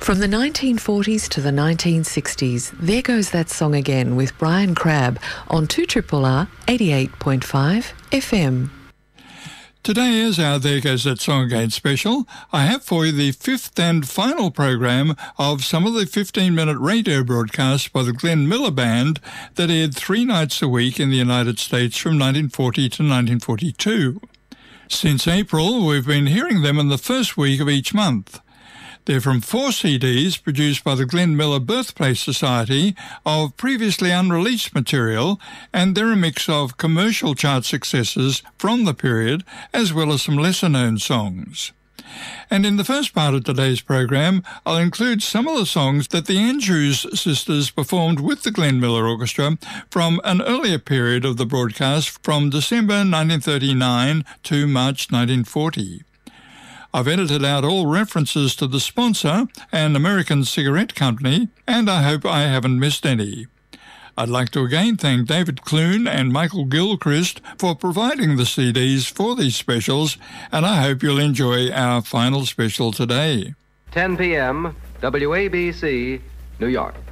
From the 1940s to the 1960s, there goes that song again with Brian Crabb on 2RRR 88.5 FM. Today is our There Goes That Song Again special. I have for you the fifth and final program of some of the 15-minute radio broadcasts by the Glenn Miller Band that aired 3 nights a week in the United States from 1940 to 1942. Since April, we've been hearing them in the first week of each month. They're from 4 CDs produced by the Glenn Miller Birthplace Society of previously unreleased material, and they're a mix of commercial chart successes from the period as well as some lesser-known songs. And in the first part of today's program, I'll include some of the songs that the Andrews sisters performed with the Glenn Miller Orchestra from an earlier period of the broadcast from December 1939 to March 1940. I've edited out all references to the sponsor, an American cigarette company, and I hope I haven't missed any. I'd like to again thank David Clune and Michael Gilchrist for providing the CDs for these specials, and I hope you'll enjoy our final special today. 10 p.m., WABC, New York.